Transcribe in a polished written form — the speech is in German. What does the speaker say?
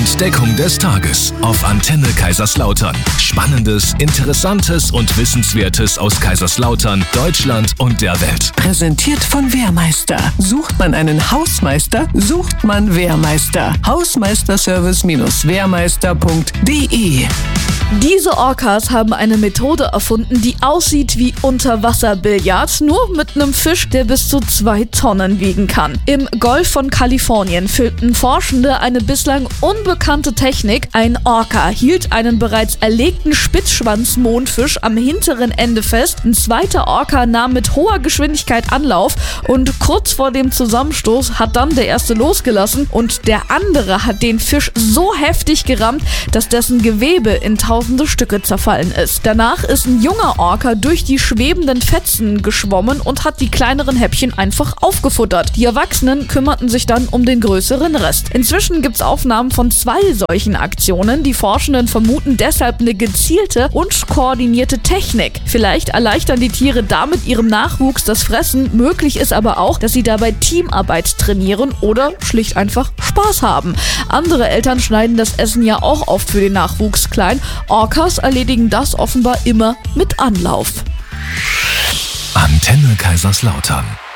Entdeckung des Tages auf Antenne Kaiserslautern. Spannendes, Interessantes und Wissenswertes aus Kaiserslautern, Deutschland und der Welt. Präsentiert von Wehrmeister. Sucht man einen Hausmeister, sucht man Wehrmeister. Hausmeisterservice-wehrmeister.de. Diese Orcas haben eine Methode erfunden, die aussieht wie Unterwasserbillard, nur mit einem Fisch, der bis zu 2 Tonnen wiegen kann. Im Golf von Kalifornien füllten Forschende eine bislang unbekannte Technik. Ein Orca hielt einen bereits erlegten Spitzschwanz-Mondfisch am hinteren Ende fest. Ein zweiter Orca nahm mit hoher Geschwindigkeit Anlauf und kurz vor dem Zusammenstoß hat dann der erste losgelassen und der andere hat den Fisch so heftig gerammt, dass dessen Gewebe in tausende Stücke zerfallen ist. Danach ist ein junger Orca durch die schwebenden Fetzen geschwommen und hat die kleineren Häppchen einfach aufgefuttert. Die Erwachsenen kümmerten sich dann um den größeren Rest. Inzwischen gibt es Aufnahmen von 2 solchen Aktionen. Die Forschenden vermuten deshalb eine gezielte und koordinierte Technik. Vielleicht erleichtern die Tiere damit ihrem Nachwuchs das Fressen. Möglich ist aber auch, dass sie dabei Teamarbeit trainieren oder schlicht einfach Spaß haben. Andere Eltern schneiden das Essen ja auch oft für den Nachwuchs klein. Orcas erledigen das offenbar immer mit Anlauf. Antenne Kaiserslautern.